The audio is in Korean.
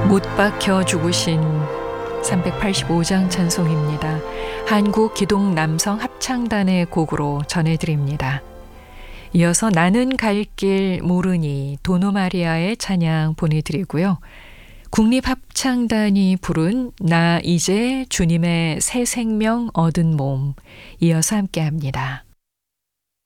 못 박혀 죽으신 385장 찬송입니다. 한국 기동 남성 합창단의 곡으로 전해드립니다. 이어서 나는 갈 길 모르니 도노마리아의 찬양 보내드리고요. 국립합창단이 부른 나 이제 주님의 새 생명 얻은 몸 이어서 함께합니다.